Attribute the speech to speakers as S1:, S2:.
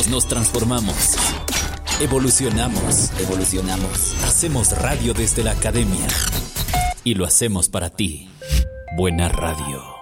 S1: Juntos nos transformamos. Evolucionamos. Hacemos radio desde la academia. Y lo hacemos para ti. Buena radio.